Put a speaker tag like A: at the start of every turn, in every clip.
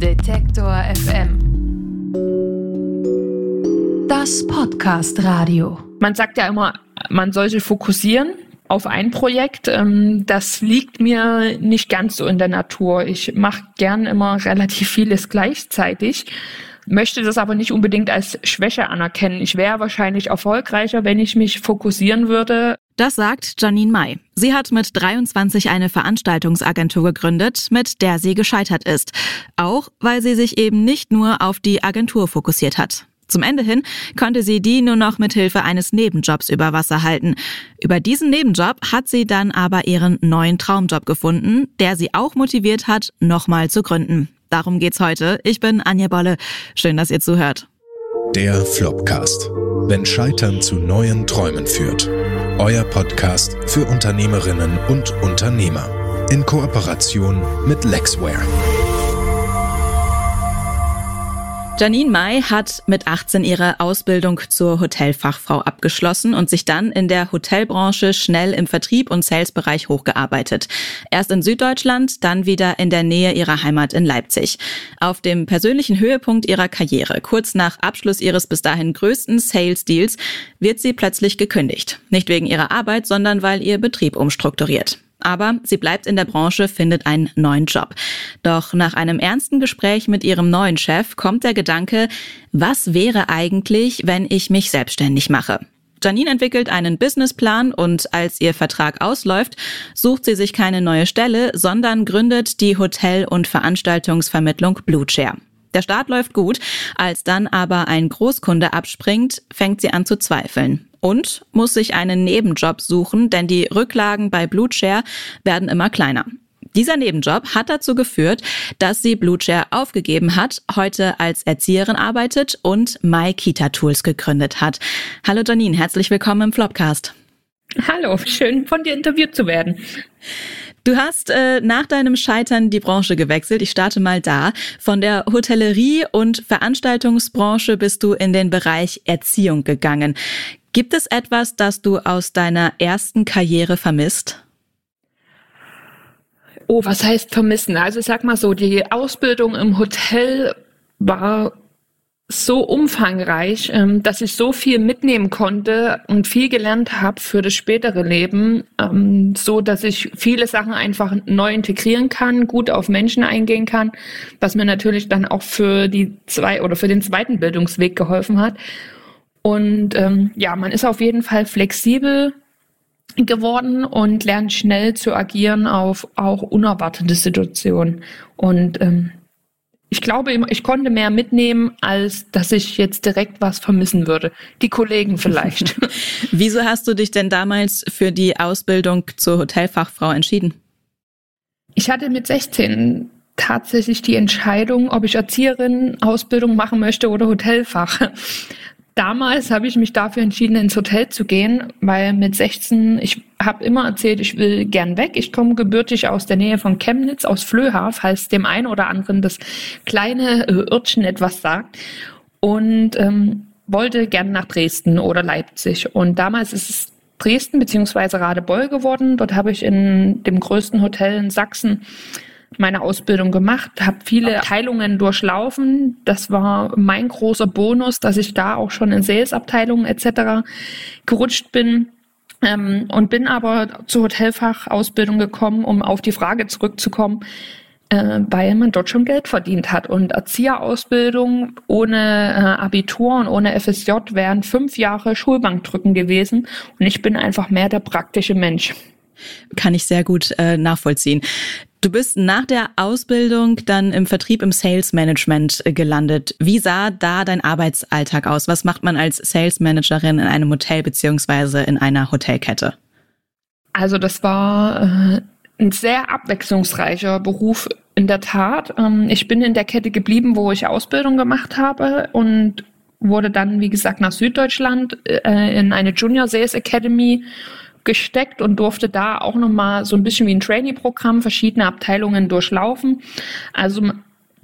A: Detektor FM. Das Podcast-Radio.
B: Man sagt ja immer, man soll sich fokussieren auf ein Projekt. Das liegt mir nicht ganz so in der Natur. Ich mache gern immer relativ vieles gleichzeitig, möchte das aber nicht unbedingt als Schwäche anerkennen. Ich wäre wahrscheinlich erfolgreicher, wenn ich mich fokussieren würde.
C: Das sagt Janine May. Sie hat mit 23 eine Veranstaltungsagentur gegründet, mit der sie gescheitert ist. Auch weil sie sich eben nicht nur auf die Agentur fokussiert hat. Zum Ende hin konnte sie die nur noch mit Hilfe eines Nebenjobs über Wasser halten. Über diesen Nebenjob hat sie dann aber ihren neuen Traumjob gefunden, der sie auch motiviert hat, nochmal zu gründen. Darum geht's heute. Ich bin Anja Bolle. Schön, dass ihr zuhört.
D: Der Flopcast. Wenn Scheitern zu neuen Träumen führt. Euer Podcast für Unternehmerinnen und Unternehmer. In Kooperation mit Lexware.
C: Janine May hat mit 18 ihre Ausbildung zur Hotelfachfrau abgeschlossen und sich dann in der Hotelbranche schnell im Vertrieb und Salesbereich hochgearbeitet. Erst in Süddeutschland, dann wieder in der Nähe ihrer Heimat in Leipzig. Auf dem persönlichen Höhepunkt ihrer Karriere, kurz nach Abschluss ihres bis dahin größten Sales-Deals, wird sie plötzlich gekündigt. Nicht wegen ihrer Arbeit, sondern weil ihr Betrieb umstrukturiert. Aber sie bleibt in der Branche, findet einen neuen Job. Doch nach einem ernsten Gespräch mit ihrem neuen Chef kommt der Gedanke, was wäre eigentlich, wenn ich mich selbstständig mache? Janine entwickelt einen Businessplan und als ihr Vertrag ausläuft, sucht sie sich keine neue Stelle, sondern gründet die Hotel- und Veranstaltungsvermittlung Bluechair. Der Start läuft gut, als dann aber ein Großkunde abspringt, fängt sie an zu zweifeln. Und muss sich einen Nebenjob suchen, denn die Rücklagen bei Bluechair werden immer kleiner. Dieser Nebenjob hat dazu geführt, dass sie Bluechair aufgegeben hat, heute als Erzieherin arbeitet und My Kita Tools gegründet hat. Hallo Janine, herzlich willkommen im Flopcast.
B: Hallo, schön von dir interviewt zu werden.
C: Du hast nach deinem Scheitern die Branche gewechselt. Ich starte mal da. Von der Hotellerie- und Veranstaltungsbranche bist du in den Bereich Erziehung gegangen. Gibt es etwas, das du aus deiner ersten Karriere vermisst?
B: Oh, was heißt vermissen? Also ich sag mal so, die Ausbildung im Hotel war so umfangreich, dass ich so viel mitnehmen konnte und viel gelernt habe für das spätere Leben, so dass ich viele Sachen einfach neu integrieren kann, gut auf Menschen eingehen kann, was mir natürlich dann auch für den zweiten Bildungsweg geholfen hat. Und man ist auf jeden Fall flexibel geworden und lernt schnell zu agieren auf auch unerwartete Situationen. Und ich glaube, ich konnte mehr mitnehmen, als dass ich jetzt direkt was vermissen würde. Die Kollegen vielleicht.
C: Wieso hast du dich denn damals für die Ausbildung zur Hotelfachfrau entschieden?
B: Ich hatte mit 16 tatsächlich die Entscheidung, ob ich Erzieherin-Ausbildung machen möchte oder Hotelfach. Damals habe ich mich dafür entschieden, ins Hotel zu gehen, weil mit 16, ich habe immer erzählt, ich will gern weg. Ich komme gebürtig aus der Nähe von Chemnitz, aus Flöha, falls dem einen oder anderen das kleine Örtchen etwas sagt. Und wollte gern nach Dresden oder Leipzig. Und damals ist es Dresden bzw. Radebeul geworden. Dort habe ich in dem größten Hotel in Sachsen meine Ausbildung gemacht, habe viele Abteilungen durchlaufen. Das war mein großer Bonus, dass ich da auch schon in Sales-Abteilungen etc. gerutscht bin und bin aber zur Hotelfachausbildung gekommen, um auf die Frage zurückzukommen, weil man dort schon Geld verdient hat. Und Erzieherausbildung ohne Abitur und ohne FSJ wären 5 Jahre Schulbankdrücken gewesen und ich bin einfach mehr der praktische Mensch.
C: Kann ich sehr gut nachvollziehen. Du bist nach der Ausbildung dann im Vertrieb, im Sales Management gelandet. Wie sah da dein Arbeitsalltag aus? Was macht man als Sales Managerin in einem Hotel beziehungsweise in einer Hotelkette?
B: Also das war ein sehr abwechslungsreicher Beruf in der Tat. Ich bin in der Kette geblieben, wo ich Ausbildung gemacht habe und wurde dann, wie gesagt, nach Süddeutschland in eine Junior Sales Academy gesteckt und durfte da auch nochmal so ein bisschen wie ein Trainee-Programm verschiedene Abteilungen durchlaufen. Also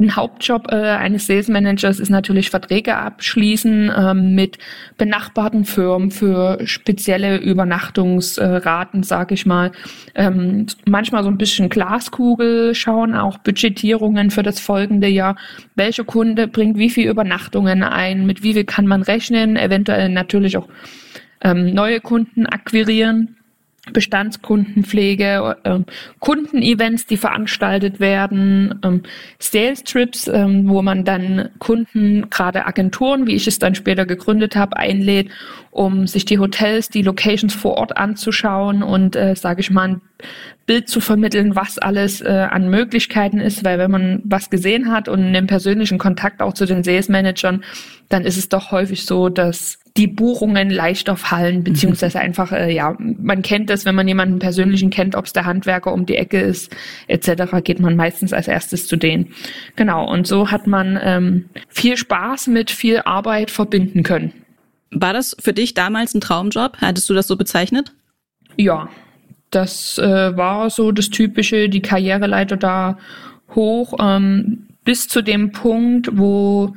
B: Ein Hauptjob eines Sales Managers ist natürlich Verträge abschließen mit benachbarten Firmen für spezielle Übernachtungsraten, sage ich mal. Manchmal so ein bisschen Glaskugel schauen, auch Budgetierungen für das folgende Jahr. Welcher Kunde bringt wie viele Übernachtungen ein, mit wie viel kann man rechnen, eventuell natürlich auch neue Kunden akquirieren. Bestandskundenpflege, Kundenevents, die veranstaltet werden, Sales Trips, wo man dann Kunden, gerade Agenturen, wie ich es dann später gegründet habe, einlädt, um sich die Hotels, die Locations vor Ort anzuschauen und, sage ich mal, ein Bild zu vermitteln, was alles an Möglichkeiten ist, weil wenn man was gesehen hat und einen persönlichen Kontakt auch zu den Sales Managern, dann ist es doch häufig so, dass die Buchungen leichter fallen, beziehungsweise einfach, man kennt das, wenn man jemanden persönlichen kennt, ob es der Handwerker um die Ecke ist, etc., geht man meistens als erstes zu denen. Genau, und so hat man viel Spaß mit viel Arbeit verbinden können.
C: War das für dich damals ein Traumjob? Hattest du das so bezeichnet?
B: Ja, das war so das Typische, die Karriereleiter da hoch, bis zu dem Punkt, wo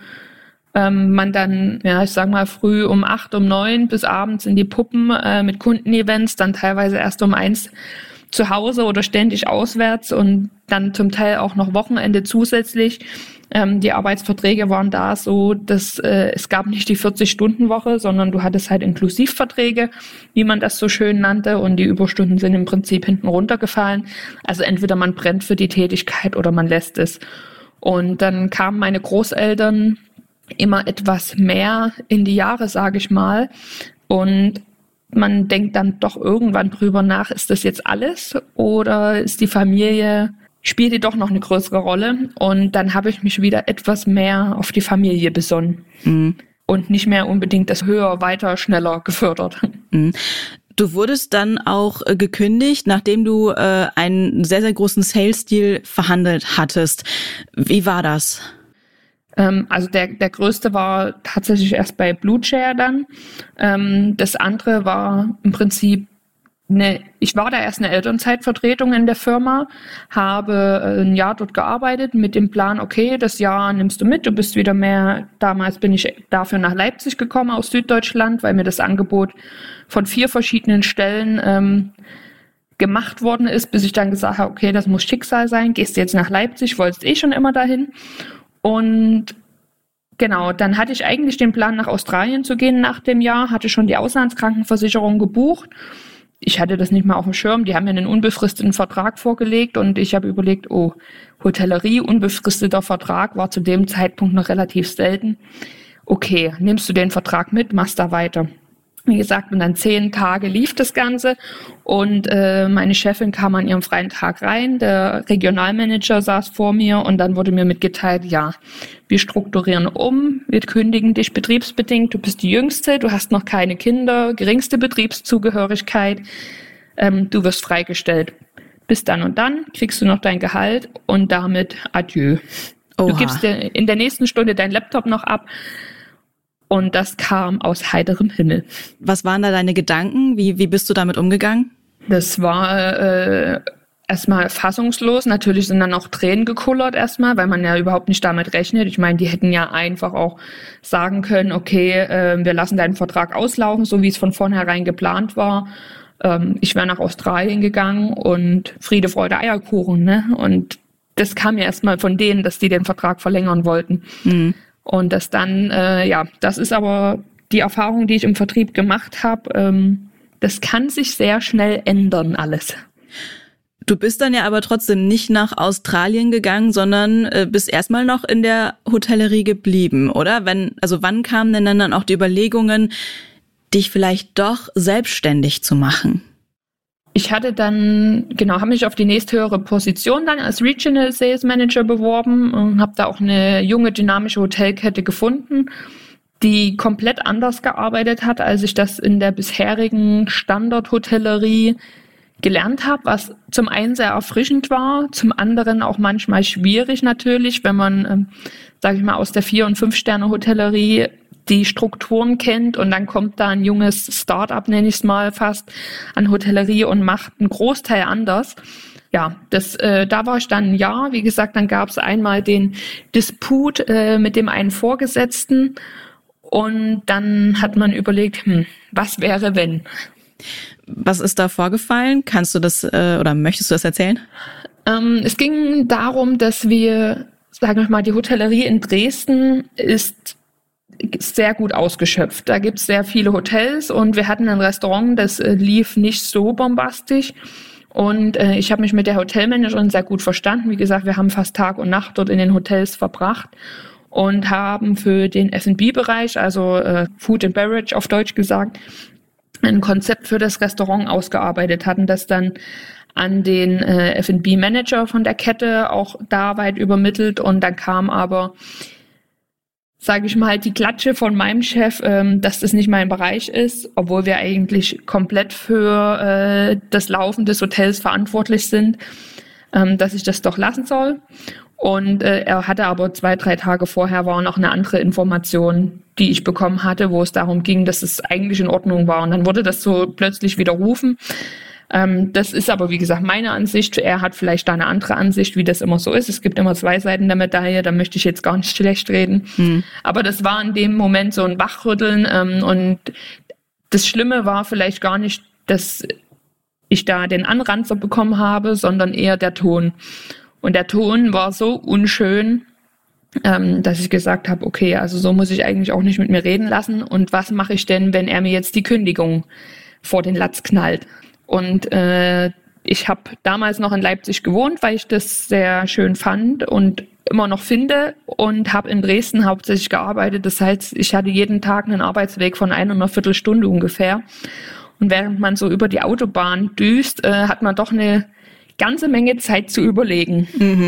B: man dann, ich sag mal, früh um 8, um 9 bis abends in die Puppen mit Kundenevents, dann teilweise erst um 1 zu Hause oder ständig auswärts und dann zum Teil auch noch Wochenende zusätzlich. Die Arbeitsverträge waren da so, dass es gab nicht die 40-Stunden-Woche, sondern du hattest halt Inklusivverträge, wie man das so schön nannte, und die Überstunden sind im Prinzip hinten runtergefallen. Also entweder man brennt für die Tätigkeit oder man lässt es. Und dann kamen meine Großeltern immer etwas mehr in die Jahre, sage ich mal. Und man denkt dann doch irgendwann drüber nach, ist das jetzt alles oder ist die Familie, spielt die doch noch eine größere Rolle? Und dann habe ich mich wieder etwas mehr auf die Familie besonnen und nicht mehr unbedingt das höher, weiter, schneller gefördert.
C: Du wurdest dann auch gekündigt, nachdem du einen sehr, sehr großen Sales-Deal verhandelt hattest. Wie war das?
B: Also der größte war tatsächlich erst bei BlueChair dann. Das andere war im Prinzip ich war da erst eine Elternzeitvertretung in der Firma, habe ein Jahr dort gearbeitet mit dem Plan, okay, das Jahr nimmst du mit, du bist wieder mehr, damals bin ich dafür nach Leipzig gekommen aus Süddeutschland, weil mir das Angebot von 4 verschiedenen Stellen gemacht worden ist, bis ich dann gesagt habe, okay, das muss Schicksal sein, gehst du jetzt nach Leipzig, wolltest schon immer dahin. Und genau, dann hatte ich eigentlich den Plan, nach Australien zu gehen nach dem Jahr, hatte schon die Auslandskrankenversicherung gebucht. Ich hatte das nicht mal auf dem Schirm, die haben mir einen unbefristeten Vertrag vorgelegt und ich habe überlegt, Hotellerie, unbefristeter Vertrag, war zu dem Zeitpunkt noch relativ selten. Okay, nimmst du den Vertrag mit, machst da weiter. Wie gesagt, und dann 10 Tage lief das Ganze und meine Chefin kam an ihrem freien Tag rein, der Regionalmanager saß vor mir und dann wurde mir mitgeteilt, ja, wir strukturieren um, wir kündigen dich betriebsbedingt, du bist die Jüngste, du hast noch keine Kinder, geringste Betriebszugehörigkeit, du wirst freigestellt. Bis dann und dann kriegst du noch dein Gehalt und damit adieu. Oha. Du gibst dir in der nächsten Stunde deinen Laptop noch ab. Und das kam aus heiterem Himmel.
C: Was waren da deine Gedanken? Wie bist du damit umgegangen?
B: Das war erstmal fassungslos. Natürlich sind dann auch Tränen gekullert erstmal, weil man ja überhaupt nicht damit rechnet. Ich meine, die hätten ja einfach auch sagen können, okay, wir lassen deinen Vertrag auslaufen, so wie es von vornherein geplant war. Ich wäre nach Australien gegangen und Friede, Freude, Eierkuchen, ne? Und das kam ja erstmal von denen, dass die den Vertrag verlängern wollten. Mhm. Und das dann, das ist aber die Erfahrung, die ich im Vertrieb gemacht habe. Das kann sich sehr schnell ändern, alles.
C: Du bist dann ja aber trotzdem nicht nach Australien gegangen, sondern bist erstmal noch in der Hotellerie geblieben, oder? Wann kamen denn dann auch die Überlegungen, dich vielleicht doch selbstständig zu machen?
B: Ich hatte dann, habe mich auf die nächsthöhere Position dann als Regional Sales Manager beworben und habe da auch eine junge, dynamische Hotelkette gefunden, die komplett anders gearbeitet hat, als ich das in der bisherigen Standardhotellerie gelernt habe, was zum einen sehr erfrischend war, zum anderen auch manchmal schwierig natürlich, wenn man, aus der 4- und 5-Sterne-Hotellerie die Strukturen kennt und dann kommt da ein junges Start-up, nenne ich es mal fast, an Hotellerie und macht einen Großteil anders. ja, da war ich dann ein Jahr. Wie gesagt, dann gab es einmal den Disput mit dem einen Vorgesetzten und dann hat man überlegt, was wäre, wenn?
C: Was ist da vorgefallen? Kannst du das oder möchtest du das erzählen?
B: Es ging darum, dass wir, sagen wir mal, die Hotellerie in Dresden ist sehr gut ausgeschöpft. Da gibt es sehr viele Hotels und wir hatten ein Restaurant, das lief nicht so bombastisch. Und ich habe mich mit der Hotelmanagerin sehr gut verstanden. Wie gesagt, wir haben fast Tag und Nacht dort in den Hotels verbracht und haben für den F&B-Bereich, also Food and Beverage auf Deutsch gesagt, ein Konzept für das Restaurant ausgearbeitet, hatten das dann an den F&B-Manager von der Kette auch da weit übermittelt und dann kam aber, sage ich mal, die Klatsche von meinem Chef, dass das nicht mein Bereich ist, obwohl wir eigentlich komplett für das Laufen des Hotels verantwortlich sind, dass ich das doch lassen soll. Und er hatte aber 2-3 Tage vorher war noch eine andere Information, die ich bekommen hatte, wo es darum ging, dass es eigentlich in Ordnung war. Und dann wurde das so plötzlich widerrufen. Das ist aber, wie gesagt, meine Ansicht. Er hat vielleicht da eine andere Ansicht, wie das immer so ist. Es gibt immer 2 Seiten der Medaille, da möchte ich jetzt gar nicht schlecht reden. Aber das war in dem Moment so ein Wachrütteln. Und das Schlimme war vielleicht gar nicht, dass ich da den Anranzer bekommen habe, sondern eher der Ton. Und der Ton war so unschön, dass ich gesagt habe, okay, also so muss ich eigentlich auch nicht mit mir reden lassen. Und was mache ich denn, wenn er mir jetzt die Kündigung vor den Latz knallt? Und ich habe damals noch in Leipzig gewohnt, weil ich das sehr schön fand und immer noch finde und habe in Dresden hauptsächlich gearbeitet. Das heißt, ich hatte jeden Tag einen Arbeitsweg von 1,25 Stunden ungefähr. Und während man so über die Autobahn düst, hat man doch eine ganze Menge Zeit zu überlegen.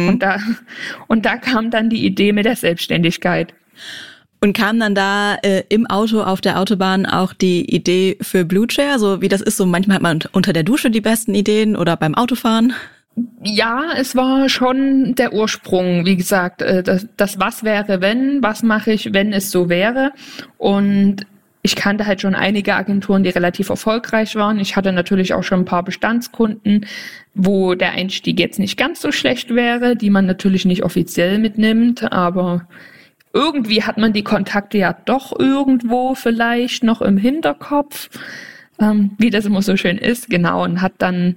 B: Und da kam dann die Idee mit der Selbstständigkeit.
C: Und kam dann da im Auto auf der Autobahn auch die Idee für Blue Chair? So wie das ist, so manchmal hat man unter der Dusche die besten Ideen oder beim Autofahren?
B: Ja, es war schon der Ursprung, wie gesagt, das was wäre, wenn, was mache ich, wenn es so wäre. Und ich kannte halt schon einige Agenturen, die relativ erfolgreich waren. Ich hatte natürlich auch schon ein paar Bestandskunden, wo der Einstieg jetzt nicht ganz so schlecht wäre, die man natürlich nicht offiziell mitnimmt, aber irgendwie hat man die Kontakte ja doch irgendwo vielleicht noch im Hinterkopf, wie das immer so schön ist, genau, und hat dann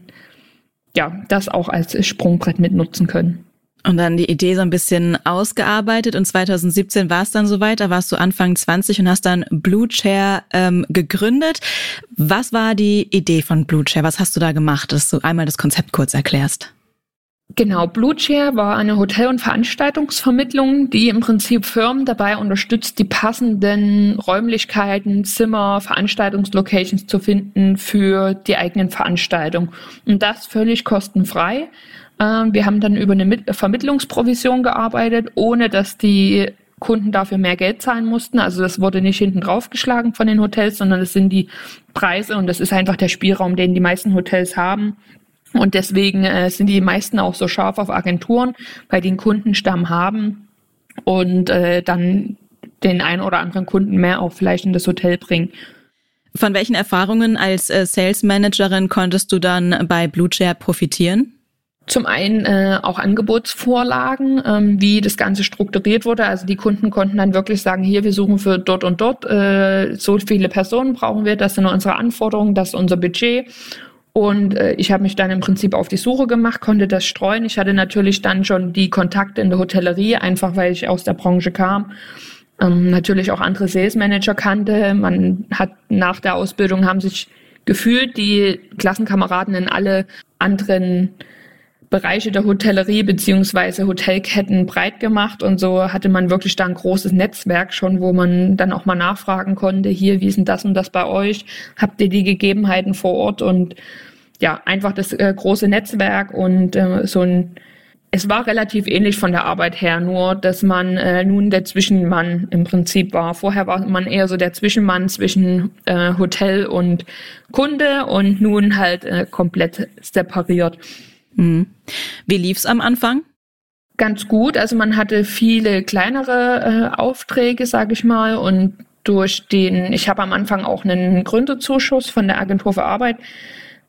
B: ja das auch als Sprungbrett mitnutzen können.
C: Und dann die Idee so ein bisschen ausgearbeitet und 2017 war es dann soweit, da warst du Anfang 20 und hast dann Blue Chair gegründet. Was war die Idee von Blue Chair? Was hast du da gemacht, dass du einmal das Konzept kurz erklärst?
B: Genau, Blue Chair war eine Hotel- und Veranstaltungsvermittlung, die im Prinzip Firmen dabei unterstützt, die passenden Räumlichkeiten, Zimmer, Veranstaltungslocations zu finden für die eigenen Veranstaltungen. Und das völlig kostenfrei. Wir haben dann über eine Vermittlungsprovision gearbeitet, ohne dass die Kunden dafür mehr Geld zahlen mussten. Also das wurde nicht hinten draufgeschlagen von den Hotels, sondern das sind die Preise und das ist einfach der Spielraum, den die meisten Hotels haben. Und deswegen sind die meisten auch so scharf auf Agenturen, weil die einen Kundenstamm haben und dann den einen oder anderen Kunden mehr auch vielleicht in das Hotel bringen.
C: Von welchen Erfahrungen als Sales Managerin konntest du dann bei Blue Chair profitieren?
B: Zum einen auch Angebotsvorlagen, wie das Ganze strukturiert wurde. Also die Kunden konnten dann wirklich sagen, hier, wir suchen für dort und dort, so viele Personen brauchen wir, das sind unsere Anforderungen, das ist unser Budget. Und ich habe mich dann im Prinzip auf die Suche gemacht, konnte das streuen. Ich hatte natürlich dann schon die Kontakte in der Hotellerie, einfach weil ich aus der Branche kam. Natürlich auch andere Sales Manager kannte. Man hat nach der Ausbildung haben sich gefühlt die Klassenkameraden in alle anderen Bereiche der Hotellerie beziehungsweise Hotelketten breit gemacht und so hatte man wirklich da ein großes Netzwerk schon, wo man dann auch mal nachfragen konnte, hier, wie ist denn das und das bei euch? Habt ihr die Gegebenheiten vor Ort? Und ja, einfach das große Netzwerk und es war relativ ähnlich von der Arbeit her, nur dass man nun der Zwischenmann im Prinzip war. Vorher war man eher so der Zwischenmann zwischen Hotel und Kunde und nun halt komplett separiert.
C: Wie lief's am Anfang?
B: Ganz gut. Also man hatte viele kleinere Aufträge, sage ich mal. Und ich habe am Anfang auch einen Gründerzuschuss von der Agentur für Arbeit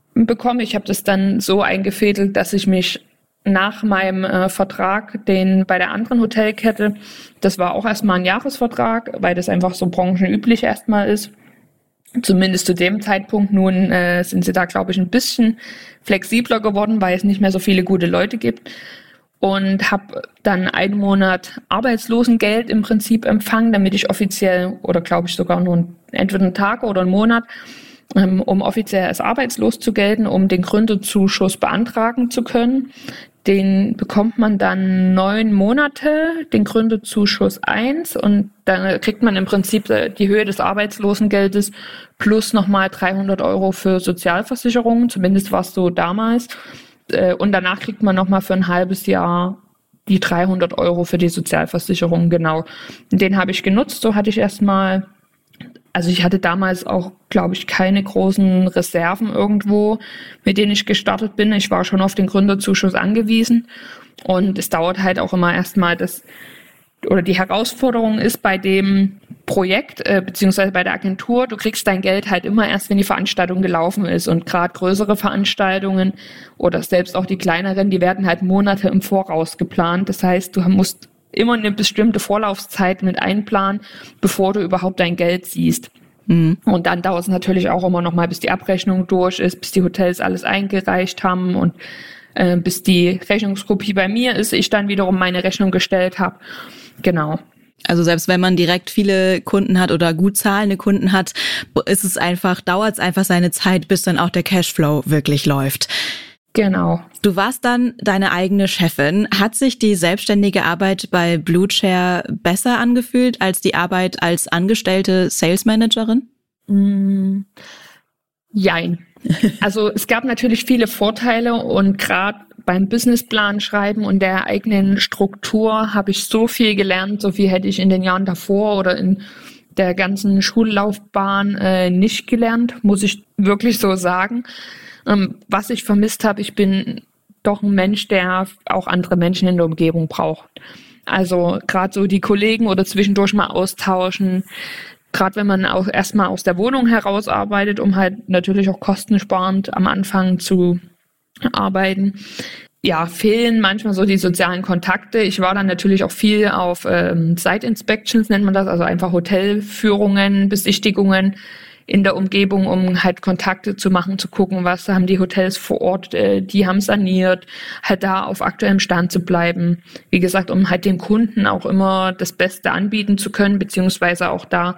B: bekommen. Ich habe das dann so eingefädelt, dass ich mich nach meinem Vertrag, den bei der anderen Hotelkette, das war auch erstmal ein Jahresvertrag, weil das einfach so branchenüblich erstmal ist, zumindest zu dem Zeitpunkt. Nun sind sie da, glaube ich, ein bisschen flexibler geworden, weil es nicht mehr so viele gute Leute gibt. Und habe dann 1 Monat Arbeitslosengeld im Prinzip empfangen, damit ich offiziell, oder glaube ich sogar nur entweder einen Tag oder einen Monat, um offiziell als arbeitslos zu gelten, um den Gründerzuschuss beantragen zu können. Den bekommt man dann 9 Monate, den Gründerzuschuss 1, und dann kriegt man im Prinzip die Höhe des Arbeitslosengeldes plus nochmal 300 € für Sozialversicherungen, zumindest war es so damals. Und danach kriegt man nochmal für ein halbes Jahr die 300 € für die Sozialversicherung, genau. Den habe ich genutzt, so hatte ich erstmal, also ich hatte damals auch, glaube ich, keine großen Reserven irgendwo, mit denen ich gestartet bin. Ich war schon auf den Gründerzuschuss angewiesen, und es dauert halt auch immer erstmal die Herausforderung ist bei dem Projekt, beziehungsweise bei der Agentur, du kriegst dein Geld halt immer erst, wenn die Veranstaltung gelaufen ist, und gerade größere Veranstaltungen oder selbst auch die kleineren, die werden halt Monate im Voraus geplant. Das heißt, du musst immer eine bestimmte Vorlaufzeit mit einplanen, bevor du überhaupt dein Geld siehst. Mhm. Und dann dauert es natürlich auch immer noch mal, bis die Abrechnung durch ist, bis die Hotels alles eingereicht haben und bis die Rechnungskopie bei mir ist, ich dann wiederum meine Rechnung gestellt habe. Genau.
C: Also selbst wenn man direkt viele Kunden hat oder gut zahlende Kunden hat, dauert es einfach seine Zeit, bis dann auch der Cashflow wirklich läuft.
B: Genau.
C: Du warst dann deine eigene Chefin. Hat sich die selbstständige Arbeit bei Bluechair besser angefühlt als die Arbeit als angestellte Sales Managerin?
B: Jein. Also es gab natürlich viele Vorteile, und gerade beim Businessplan schreiben und der eigenen Struktur habe ich so viel gelernt, so viel hätte ich in den Jahren davor oder in der ganzen Schullaufbahn nicht gelernt, muss ich wirklich so sagen. Was ich vermisst habe, ich bin doch ein Mensch, der auch andere Menschen in der Umgebung braucht. Also gerade so die Kollegen oder zwischendurch mal austauschen, gerade wenn man auch erstmal aus der Wohnung heraus arbeitet, um halt natürlich auch kostensparend am Anfang zu arbeiten. Ja, fehlen manchmal so die sozialen Kontakte. Ich war dann natürlich auch viel auf Site Inspections, nennt man das, also einfach Hotelführungen, Besichtigungen in der Umgebung, um halt Kontakte zu machen, zu gucken, was haben die Hotels vor Ort, die haben saniert, halt da auf aktuellem Stand zu bleiben. Wie gesagt, um halt dem Kunden auch immer das Beste anbieten zu können, beziehungsweise auch da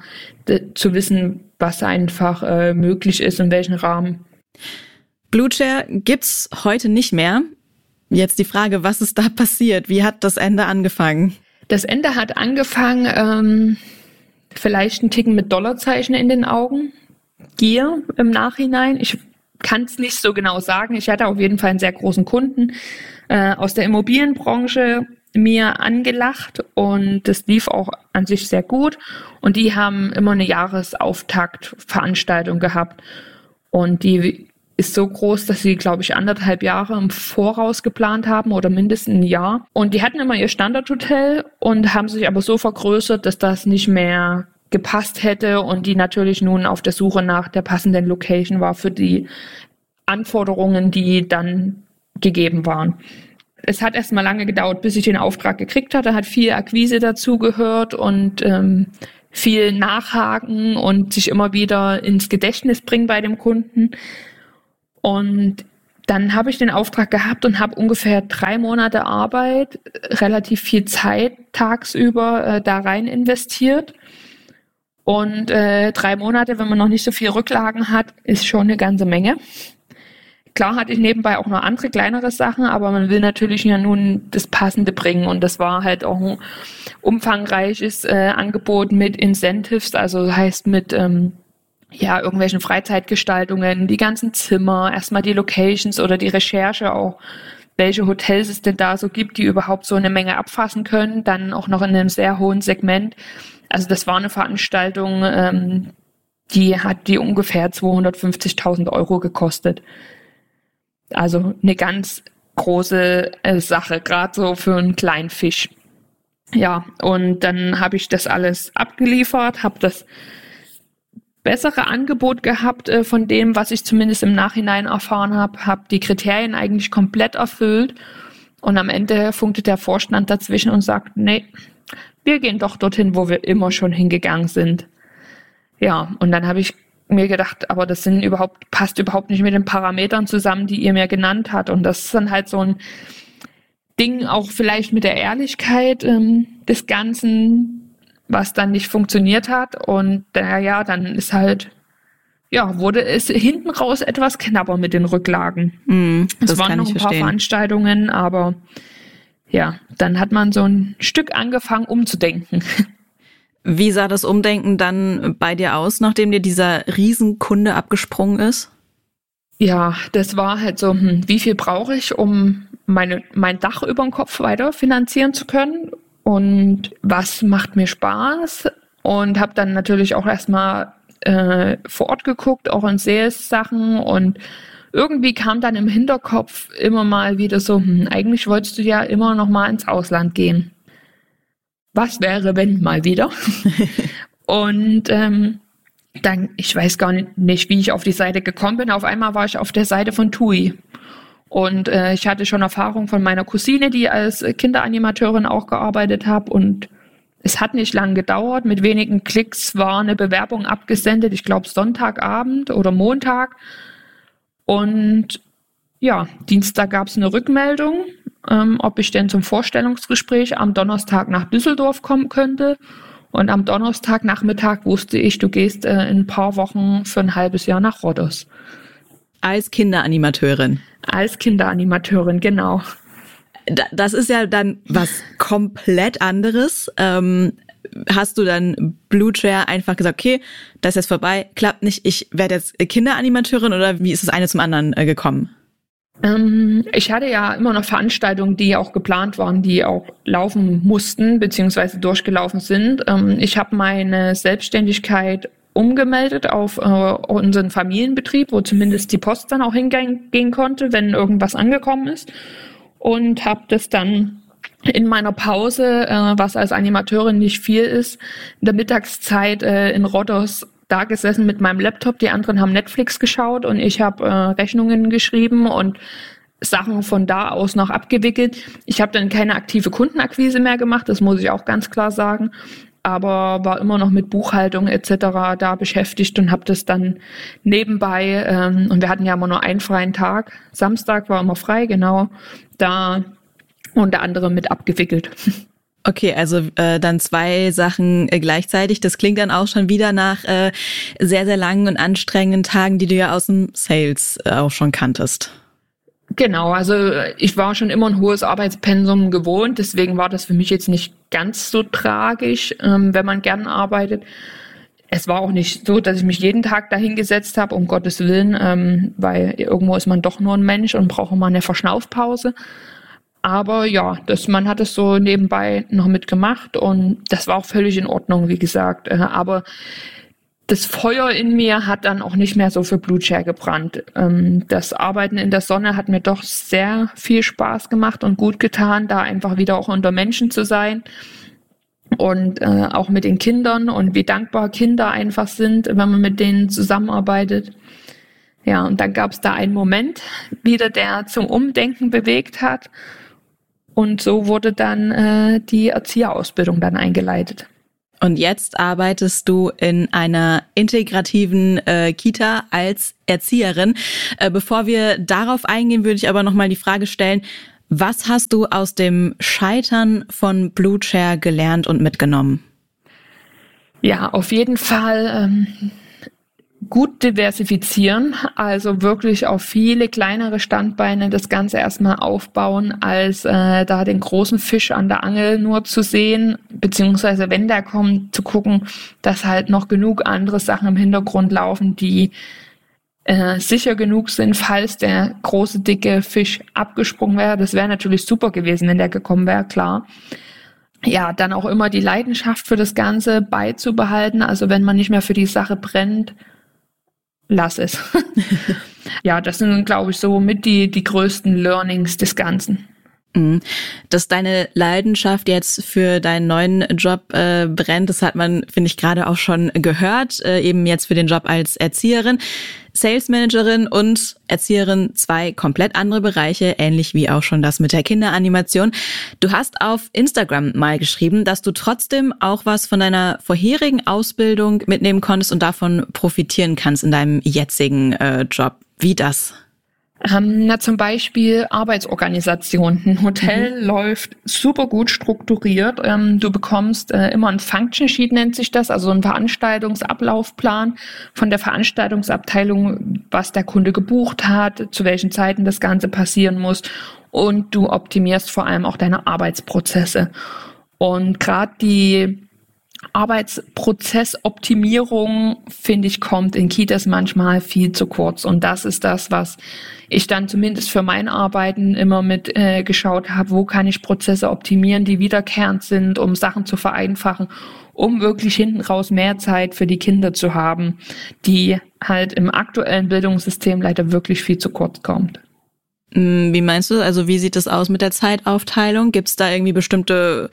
B: zu wissen, was einfach möglich ist, in welchem Rahmen.
C: Bluechair gibt's heute nicht mehr. Jetzt die Frage, was ist da passiert? Wie hat das Ende angefangen?
B: Das Ende hat angefangen, vielleicht ein Ticken mit Dollarzeichen in den Augen. Gier im Nachhinein. Ich kann es nicht so genau sagen. Ich hatte auf jeden Fall einen sehr großen Kunden aus der Immobilienbranche mir angelacht, und das lief auch an sich sehr gut. Und die haben immer eine Jahresauftaktveranstaltung gehabt. Und die ist so groß, dass sie, glaube ich, 1,5 Jahre im Voraus geplant haben oder mindestens ein Jahr. Und die hatten immer ihr Standardhotel und haben sich aber so vergrößert, dass das nicht mehr gepasst hätte, und die natürlich nun auf der Suche nach der passenden Location war für die Anforderungen, die dann gegeben waren. Es hat erst mal lange gedauert, bis ich den Auftrag gekriegt hatte, hat viel Akquise dazugehört und viel Nachhaken und sich immer wieder ins Gedächtnis bringen bei dem Kunden. Und dann habe ich den Auftrag gehabt und habe ungefähr 3 Monate Arbeit, relativ viel Zeit tagsüber da rein investiert. Und 3 Monate, wenn man noch nicht so viel Rücklagen hat, ist schon eine ganze Menge. Klar hatte ich nebenbei auch noch andere kleinere Sachen, aber man will natürlich ja nun das Passende bringen. Und das war halt auch ein umfangreiches Angebot mit Incentives, also heißt mit irgendwelchen Freizeitgestaltungen, die ganzen Zimmer, erstmal die Locations oder die Recherche auch, welche Hotels es denn da so gibt, die überhaupt so eine Menge abfassen können, dann auch noch in einem sehr hohen Segment. Also das war eine Veranstaltung, die hat die ungefähr 250.000 € gekostet. Also eine ganz große Sache, gerade so für einen kleinen Fisch. Ja, und dann habe ich das alles abgeliefert, habe das bessere Angebot gehabt von dem, was ich zumindest im Nachhinein erfahren habe, habe die Kriterien eigentlich komplett erfüllt und am Ende funkte der Vorstand dazwischen und sagt, nee, wir gehen doch dorthin, wo wir immer schon hingegangen sind. Ja, und dann habe ich mir gedacht, aber das passt überhaupt nicht mit den Parametern zusammen, die ihr mir genannt habt. Und das ist dann halt so ein Ding auch vielleicht mit der Ehrlichkeit des Ganzen, was dann nicht funktioniert hat. Und dann ist halt, wurde es hinten raus etwas knapper mit den Rücklagen. Es waren noch ein paar Veranstaltungen, aber ja, dann hat man so ein Stück angefangen umzudenken.
C: Wie sah das Umdenken dann bei dir aus, nachdem dir dieser Riesenkunde abgesprungen ist?
B: Ja, das war halt so, wie viel brauche ich, um mein Dach über dem Kopf weiter finanzieren zu können? Und was macht mir Spaß? Und habe dann natürlich auch erstmal vor Ort geguckt, auch in Sales-Sachen. Und irgendwie kam dann im Hinterkopf immer mal wieder so, eigentlich wolltest du ja immer noch mal ins Ausland gehen. Was wäre, wenn mal wieder? Und dann, ich weiß gar nicht, wie ich auf die Seite gekommen bin. Auf einmal war ich auf der Seite von TUI. Und ich hatte schon Erfahrung von meiner Cousine, die als Kinderanimateurin auch gearbeitet hat. Und es hat nicht lang gedauert. Mit wenigen Klicks war eine Bewerbung abgesendet. Ich glaube Sonntagabend oder Montag. Und ja, Dienstag gab es eine Rückmeldung, ob ich denn zum Vorstellungsgespräch am Donnerstag nach Düsseldorf kommen könnte. Und am Donnerstagnachmittag wusste ich, du gehst in ein paar Wochen für ein halbes Jahr nach Rhodos.
C: Als Kinderanimateurin?
B: Als Kinderanimateurin, genau.
C: Das ist ja dann was komplett anderes. Hast du dann Blue Chair einfach gesagt, okay, das ist jetzt vorbei, klappt nicht, ich werde jetzt Kinderanimateurin, oder wie ist das eine zum anderen gekommen?
B: Ich hatte ja immer noch Veranstaltungen, die auch geplant waren, die auch laufen mussten, beziehungsweise durchgelaufen sind. Ich habe meine Selbstständigkeit umgemeldet auf unseren Familienbetrieb, wo zumindest die Post dann auch hingehen konnte, wenn irgendwas angekommen ist. Und habe das dann in meiner Pause, was als Animateurin nicht viel ist, in der Mittagszeit in Rhodos da gesessen mit meinem Laptop. Die anderen haben Netflix geschaut und ich habe Rechnungen geschrieben und Sachen von da aus noch abgewickelt. Ich habe dann keine aktive Kundenakquise mehr gemacht, das muss ich auch ganz klar sagen, aber war immer noch mit Buchhaltung etc. da beschäftigt und habe das dann nebenbei, und wir hatten ja immer nur einen freien Tag, Samstag war immer frei, genau, da unter anderem mit abgewickelt.
C: Okay, also dann 2 Sachen gleichzeitig. Das klingt dann auch schon wieder nach sehr, sehr langen und anstrengenden Tagen, die du ja aus dem Sales auch schon kanntest.
B: Genau, also ich war schon immer ein hohes Arbeitspensum gewohnt, deswegen war das für mich jetzt nicht ganz so tragisch, wenn man gern arbeitet. Es war auch nicht so, dass ich mich jeden Tag dahingesetzt habe, um Gottes Willen, weil irgendwo ist man doch nur ein Mensch und braucht mal eine Verschnaufpause. Aber ja, man hat es so nebenbei noch mitgemacht und das war auch völlig in Ordnung, wie gesagt. Aber das Feuer in mir hat dann auch nicht mehr so für Blue Chair gebrannt. Das Arbeiten in der Sonne hat mir doch sehr viel Spaß gemacht und gut getan, da einfach wieder auch unter Menschen zu sein. Und auch mit den Kindern und wie dankbar Kinder einfach sind, wenn man mit denen zusammenarbeitet. Ja, und dann gab es da einen Moment wieder, der zum Umdenken bewegt hat. Und so wurde dann die Erzieherausbildung dann eingeleitet.
C: Und jetzt arbeitest du in einer integrativen Kita als Erzieherin. Bevor wir darauf eingehen, würde ich aber nochmal die Frage stellen, was hast du aus dem Scheitern von Blue Chair gelernt und mitgenommen?
B: Ja, auf jeden Fall gut diversifizieren, also wirklich auf viele kleinere Standbeine das Ganze erstmal aufbauen, als da den großen Fisch an der Angel nur zu sehen, beziehungsweise wenn der kommt, zu gucken, dass halt noch genug andere Sachen im Hintergrund laufen, die sicher genug sind, falls der große, dicke Fisch abgesprungen wäre. Das wäre natürlich super gewesen, wenn der gekommen wäre, klar. Ja, dann auch immer die Leidenschaft für das Ganze beizubehalten, also wenn man nicht mehr für die Sache brennt, lass es. Ja, das sind, glaube ich, so mit die größten Learnings des Ganzen.
C: Dass deine Leidenschaft jetzt für deinen neuen Job brennt, das hat man, finde ich, gerade auch schon gehört, eben jetzt für den Job als Erzieherin. Sales Managerin und Erzieherin, 2 komplett andere Bereiche, ähnlich wie auch schon das mit der Kinderanimation. Du hast auf Instagram mal geschrieben, dass du trotzdem auch was von deiner vorherigen Ausbildung mitnehmen konntest und davon profitieren kannst in deinem jetzigen Job. Wie das?
B: Zum Beispiel Arbeitsorganisation. Ein Hotel läuft super gut strukturiert. Du bekommst immer ein Function Sheet, nennt sich das, also ein Veranstaltungsablaufplan von der Veranstaltungsabteilung, was der Kunde gebucht hat, zu welchen Zeiten das Ganze passieren muss. Und du optimierst vor allem auch deine Arbeitsprozesse. Und gerade die Arbeitsprozessoptimierung, finde ich, kommt in Kitas manchmal viel zu kurz. Und das ist das, was ich dann zumindest für mein Arbeiten immer mit geschaut habe, wo kann ich Prozesse optimieren, die wiederkehrend sind, um Sachen zu vereinfachen, um wirklich hinten raus mehr Zeit für die Kinder zu haben, die halt im aktuellen Bildungssystem leider wirklich viel zu kurz kommt.
C: Wie meinst du? Also wie sieht es aus mit der Zeitaufteilung? Gibt es da irgendwie bestimmte,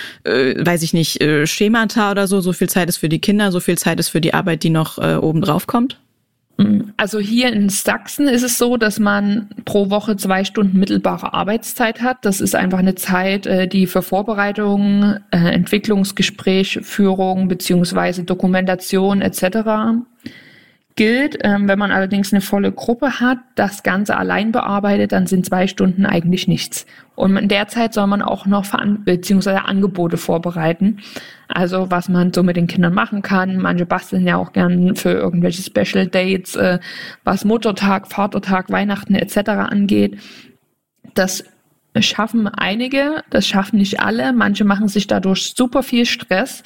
C: Schemata oder so? So viel Zeit ist für die Kinder, so viel Zeit ist für die Arbeit, die noch oben drauf kommt?
B: Also hier in Sachsen ist es so, dass man pro Woche 2 Stunden mittelbare Arbeitszeit hat. Das ist einfach eine Zeit, die für Vorbereitung, Entwicklungsgespräch, Führung beziehungsweise Dokumentation etc. gilt. Wenn man allerdings eine volle Gruppe hat, das Ganze allein bearbeitet, dann sind 2 Stunden eigentlich nichts. Und in der Zeit soll man auch noch beziehungsweise Angebote vorbereiten. Also was man so mit den Kindern machen kann. Manche basteln ja auch gern für irgendwelche Special Dates, was Muttertag, Vatertag, Weihnachten etc. angeht. Das schaffen einige, das schaffen nicht alle. Manche machen sich dadurch super viel Stress.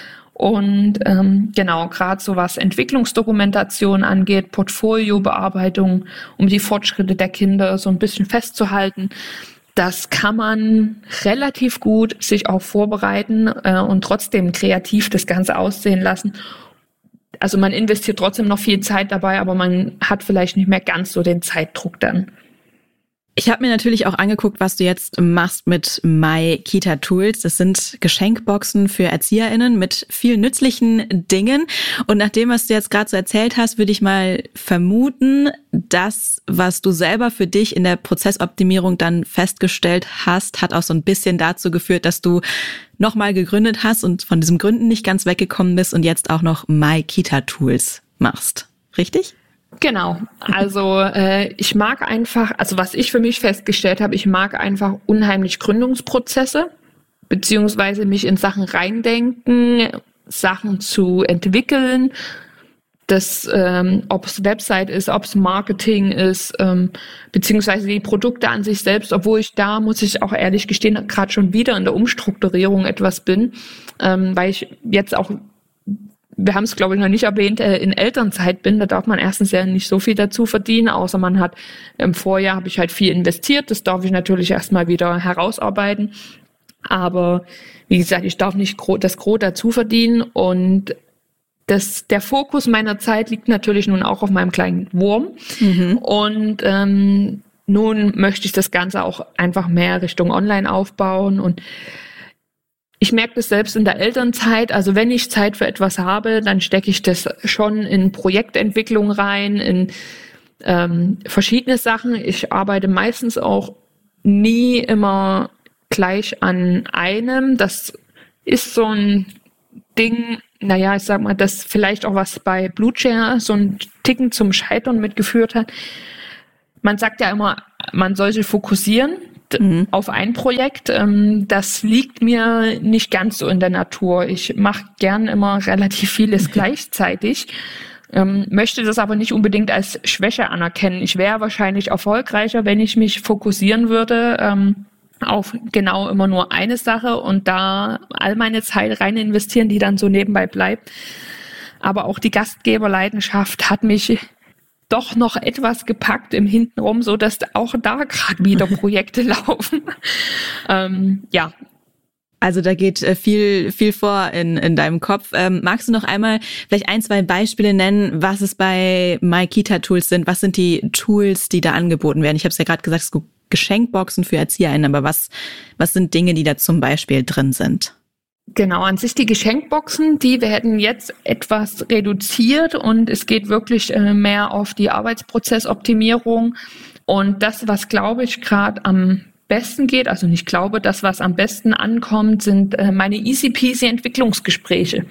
B: Und gerade so was Entwicklungsdokumentation angeht, Portfoliobearbeitung, um die Fortschritte der Kinder so ein bisschen festzuhalten, das kann man relativ gut sich auch vorbereiten und trotzdem kreativ das Ganze aussehen lassen. Also man investiert trotzdem noch viel Zeit dabei, aber man hat vielleicht nicht mehr ganz so den Zeitdruck dann.
C: Ich habe mir natürlich auch angeguckt, was du jetzt machst mit My Kita Tools. Das sind Geschenkboxen für ErzieherInnen mit vielen nützlichen Dingen. Und nach dem, was du jetzt gerade so erzählt hast, würde ich mal vermuten, das, was du selber für dich in der Prozessoptimierung dann festgestellt hast, hat auch so ein bisschen dazu geführt, dass du nochmal gegründet hast und von diesem Gründen nicht ganz weggekommen bist und jetzt auch noch My Kita Tools machst. Richtig?
B: Genau, also ich mag einfach, also was ich für mich festgestellt habe, ich mag einfach unheimlich Gründungsprozesse, beziehungsweise mich in Sachen reindenken, Sachen zu entwickeln, das, ob es Website ist, ob es Marketing ist, beziehungsweise die Produkte an sich selbst, obwohl ich da, muss ich auch ehrlich gestehen, gerade schon wieder in der Umstrukturierung etwas bin, weil ich jetzt auch, wir haben es, glaube ich, noch nicht erwähnt, in Elternzeit bin. Da darf man erstens ja nicht so viel dazu verdienen, außer man hat im Vorjahr habe ich halt viel investiert. Das darf ich natürlich erstmal wieder herausarbeiten. Aber wie gesagt, ich darf nicht das Gros dazu verdienen. Und der Fokus meiner Zeit liegt natürlich nun auch auf meinem kleinen Wurm. Mhm. Und nun möchte ich das Ganze auch einfach mehr Richtung Online aufbauen. Und ich merke das selbst in der Elternzeit, also wenn ich Zeit für etwas habe, dann stecke ich das schon in Projektentwicklung rein, in verschiedene Sachen. Ich arbeite meistens auch nie immer gleich an einem. Das ist so ein Ding, ich sag mal, das vielleicht auch was bei Blueshare so ein Ticken zum Scheitern mitgeführt hat. Man sagt ja immer, man soll sich fokussieren auf ein Projekt. Das liegt mir nicht ganz so in der Natur. Ich mache gern immer relativ vieles gleichzeitig, möchte das aber nicht unbedingt als Schwäche anerkennen. Ich wäre wahrscheinlich erfolgreicher, wenn ich mich fokussieren würde auf genau immer nur eine Sache und da all meine Zeit rein investieren, die dann so nebenbei bleibt. Aber auch die Gastgeberleidenschaft hat mich doch noch etwas gepackt im Hintenrum, so dass auch da gerade wieder Projekte laufen.
C: Also da geht viel vor in deinem Kopf. Magst du noch einmal vielleicht 1, 2 Beispiele nennen, was es bei My Kita Tools sind? Was sind die Tools, die da angeboten werden? Ich habe es ja gerade gesagt, Geschenkboxen für ErzieherInnen, aber was sind Dinge, die da zum Beispiel drin sind?
B: Genau, an sich die Geschenkboxen, die werden jetzt etwas reduziert und es geht wirklich mehr auf die Arbeitsprozessoptimierung. Und das, was, glaube ich, gerade am besten geht, also nicht glaube, das, was am besten ankommt, sind meine easy peasy Entwicklungsgespräche.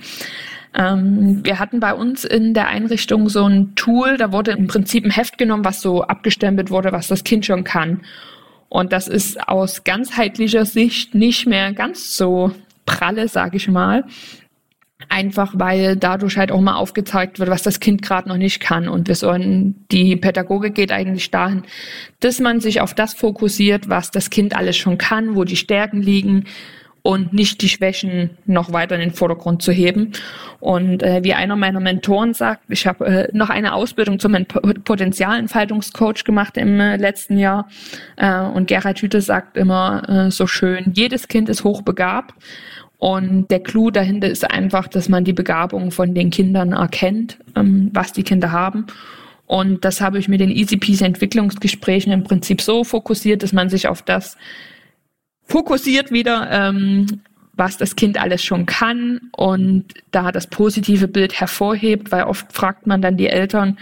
B: Wir hatten bei uns in der Einrichtung so ein Tool, da wurde im Prinzip ein Heft genommen, was so abgestempelt wurde, was das Kind schon kann. Und das ist aus ganzheitlicher Sicht nicht mehr ganz so pralle, sage ich mal. Einfach weil dadurch halt auch mal aufgezeigt wird, was das Kind gerade noch nicht kann. Und die Pädagogik geht eigentlich dahin, dass man sich auf das fokussiert, was das Kind alles schon kann, wo die Stärken liegen und nicht die Schwächen noch weiter in den Vordergrund zu heben. Und wie einer meiner Mentoren sagt, ich habe noch eine Ausbildung zum Potenzialentfaltungscoach gemacht im letzten Jahr. Und Gerhard Hüthe sagt immer so schön, jedes Kind ist hochbegabt. Und der Clou dahinter ist einfach, dass man die Begabung von den Kindern erkennt, was die Kinder haben. Und das habe ich mit den easy peasy Entwicklungsgesprächen im Prinzip so fokussiert, dass man sich auf das fokussiert wieder, was das Kind alles schon kann und da das positive Bild hervorhebt, weil oft fragt man dann die Eltern,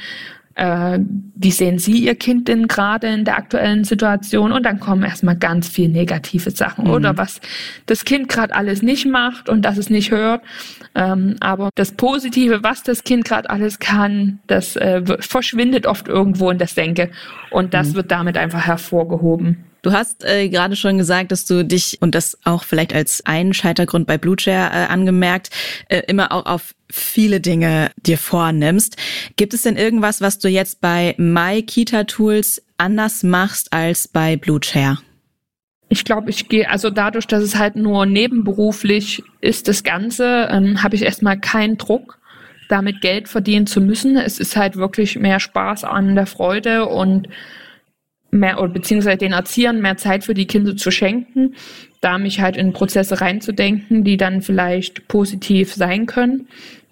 B: wie sehen Sie Ihr Kind denn gerade in der aktuellen Situation? Und dann kommen erstmal ganz viel negative Sachen oder was das Kind gerade alles nicht macht und dass es nicht hört. Aber das Positive, was das Kind gerade alles kann, das verschwindet oft irgendwo in der Senke und das wird damit einfach hervorgehoben.
C: Du hast gerade schon gesagt, dass du dich, und das auch vielleicht als einen Scheitergrund bei BlueChair angemerkt, immer auch auf viele Dinge dir vornimmst. Gibt es denn irgendwas, was du jetzt bei MyKita-Tools anders machst als bei BlueChair?
B: Ich glaube, ich gehe, also dadurch, dass es halt nur nebenberuflich ist, das Ganze, habe ich erstmal keinen Druck, damit Geld verdienen zu müssen. Es ist halt wirklich mehr Spaß an der Freude und mehr, oder beziehungsweise den Erziehern mehr Zeit für die Kinder zu schenken, da mich halt in Prozesse reinzudenken, die dann vielleicht positiv sein können.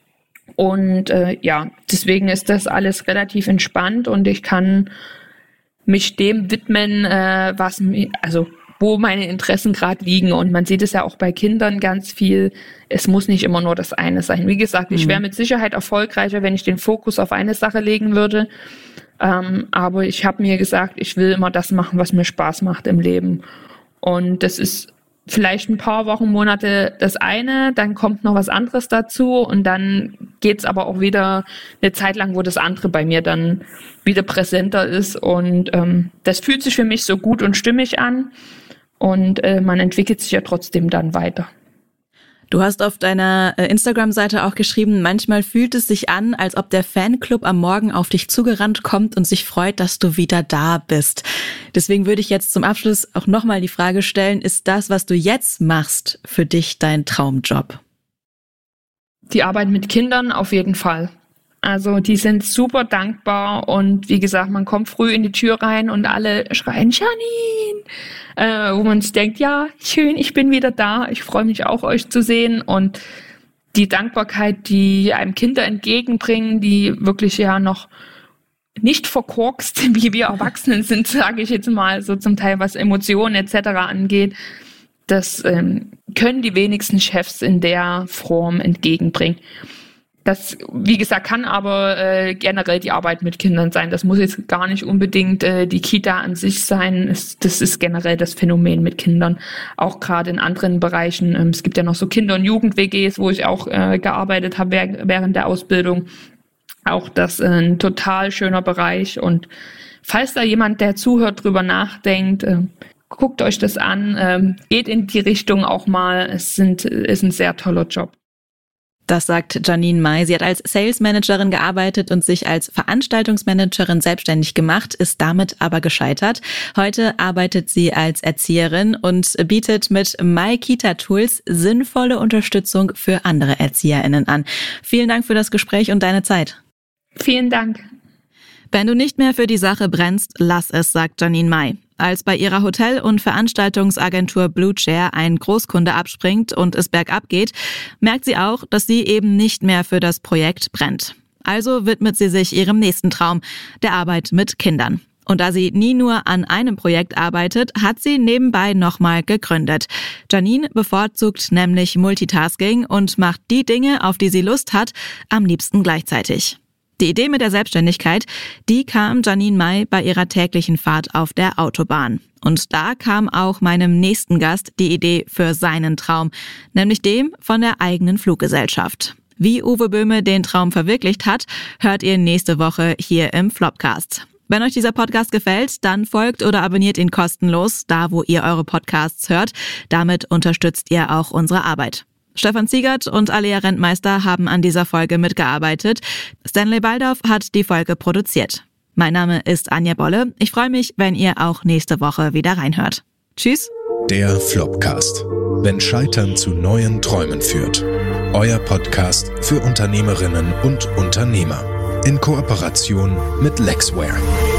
B: Und deswegen ist das alles relativ entspannt und ich kann mich dem widmen, wo meine Interessen gerade liegen. Und man sieht es ja auch bei Kindern ganz viel. Es muss nicht immer nur das eine sein. Wie gesagt, ich wäre mit Sicherheit erfolgreicher, wenn ich den Fokus auf eine Sache legen würde. Aber ich habe mir gesagt, ich will immer das machen, was mir Spaß macht im Leben. Und das ist vielleicht ein paar Wochen, Monate das eine, dann kommt noch was anderes dazu und dann geht's aber auch wieder eine Zeit lang, wo das andere bei mir dann wieder präsenter ist. Und das fühlt sich für mich so gut und stimmig an und man entwickelt sich ja trotzdem dann weiter.
C: Du hast auf deiner Instagram-Seite auch geschrieben, manchmal fühlt es sich an, als ob der Fanclub am Morgen auf dich zugerannt kommt und sich freut, dass du wieder da bist. Deswegen würde ich jetzt zum Abschluss auch nochmal die Frage stellen, ist das, was du jetzt machst, für dich dein Traumjob?
B: Die Arbeit mit Kindern auf jeden Fall. Also die sind super dankbar und wie gesagt, man kommt früh in die Tür rein und alle schreien Janine, wo man sich denkt, ja, schön, ich bin wieder da, ich freue mich auch, euch zu sehen und die Dankbarkeit, die einem Kinder entgegenbringen, die wirklich ja noch nicht verkorkst, wie wir Erwachsenen sind, sage ich jetzt mal, so zum Teil was Emotionen etc. angeht, das können die wenigsten Chefs in der Form entgegenbringen. Das, wie gesagt, kann aber generell die Arbeit mit Kindern sein. Das muss jetzt gar nicht unbedingt die Kita an sich sein. Das ist generell das Phänomen mit Kindern. Auch gerade in anderen Bereichen. Es gibt ja noch so Kinder- und Jugend-WGs, wo ich auch gearbeitet habe während der Ausbildung. Auch das ein total schöner Bereich. Und falls da jemand, der zuhört, drüber nachdenkt, guckt euch das an. Geht in die Richtung auch mal. Ist ein sehr toller Job.
C: Das sagt Janine May. Sie hat als Sales Managerin gearbeitet und sich als Veranstaltungsmanagerin selbstständig gemacht, ist damit aber gescheitert. Heute arbeitet sie als Erzieherin und bietet mit MyKita-Tools sinnvolle Unterstützung für andere ErzieherInnen an. Vielen Dank für das Gespräch und deine Zeit.
B: Vielen Dank.
C: Wenn du nicht mehr für die Sache brennst, lass es, sagt Janine May. Als bei ihrer Hotel- und Veranstaltungsagentur BlueChair ein Großkunde abspringt und es bergab geht, merkt sie auch, dass sie eben nicht mehr für das Projekt brennt. Also widmet sie sich ihrem nächsten Traum, der Arbeit mit Kindern. Und da sie nie nur an einem Projekt arbeitet, hat sie nebenbei nochmal gegründet. Janine bevorzugt nämlich Multitasking und macht die Dinge, auf die sie Lust hat, am liebsten gleichzeitig. Die Idee mit der Selbstständigkeit, die kam Janine May bei ihrer täglichen Fahrt auf der Autobahn. Und da kam auch meinem nächsten Gast die Idee für seinen Traum, nämlich dem von der eigenen Fluggesellschaft. Wie Uwe Böhme den Traum verwirklicht hat, hört ihr nächste Woche hier im Flopcast. Wenn euch dieser Podcast gefällt, dann folgt oder abonniert ihn kostenlos, da wo ihr eure Podcasts hört. Damit unterstützt ihr auch unsere Arbeit. Stefan Ziegert und Alea Rentmeister haben an dieser Folge mitgearbeitet. Stanley Baldorf hat die Folge produziert. Mein Name ist Anja Bolle. Ich freue mich, wenn ihr auch nächste Woche wieder reinhört. Tschüss.
D: Der Flopcast. Wenn Scheitern zu neuen Träumen führt. Euer Podcast für Unternehmerinnen und Unternehmer. In Kooperation mit Lexware.